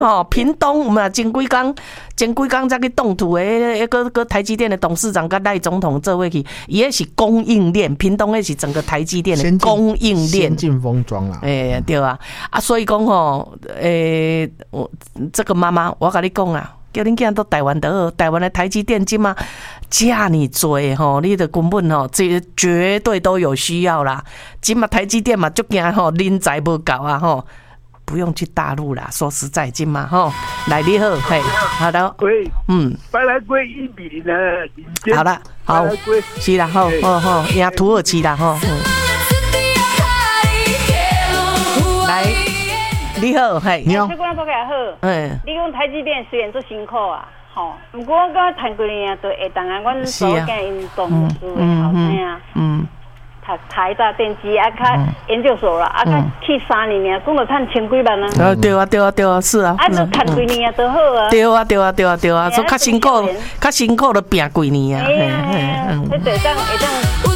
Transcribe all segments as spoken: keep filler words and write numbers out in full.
哦，屏东嘛，前几工前几工才去动土诶，迄个个台积电的董事长跟赖总统做伙去，伊迄是供应链，屏东迄是整个台积电的供应链， 先进封装啦。 诶、欸，对啊，啊，所以讲吼，诶、欸，我这个妈妈，我跟你讲啊。叫恁囝到台湾就好，台湾的台积电即嘛遮尔多吼，你的根本吼，这绝对都有需要啦。即嘛台积电嘛，足惊吼人才无够啊吼，不用去大陆啦。说实在，即嘛吼，来你好，嘿，好的，嗯， 白来龟一比零呢， 好了，好，是啦，好，好好，赢土耳其啦，吼，嗯，来。你好，嘿， 你好，小姑娘大家好。 嗯， 你讲台积电虽然做辛苦啊，吼，不过我刚谈过年都会当啊，阮所干运动思维后生啊，嗯，读台大电机啊，较研究所啦，啊，较去三年啊，讲到赚千几万啊。 啊，对啊，对啊，对啊，是啊。 啊，都谈几年啊，都好啊。 对啊，对啊，对啊，对啊，所以较辛苦，较辛苦都拼几年啊。 哎呀，哎呀，这会当会当。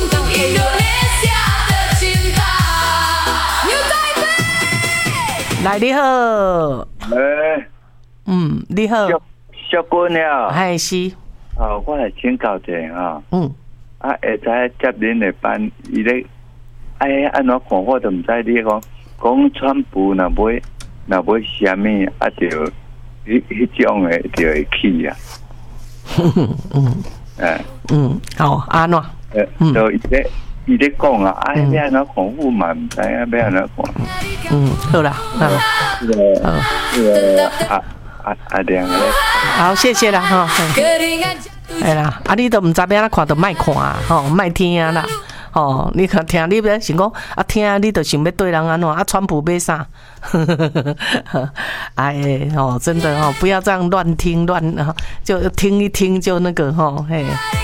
来，你好。 诶， 嗯，你好。 小小姑娘。 还是。 哦，我来请教者哈。嗯。啊，会知接恁的班，伊咧，哎，安怎看我都唔知你讲，讲川普若买若买虾米，啊就迄迄种的就会去啊。 嗯。诶。嗯，好，安怎？ 诶，就伊咧。伊咧讲啊，哎，要安怎防护嘛？唔知啊，要安怎讲？ 嗯，好啦，好， 这个，这个啊啊啊亮咧。 好，谢谢啦，哈。哎啦，啊，你都唔知要安怎看，就莫看啊，吼，莫听啦，吼，你看听，你要想讲啊，听你就想要对人安怎啊？川普买啥？哎，哦，真的哦，不要这样乱听乱，就听一听就那个吼，嘿。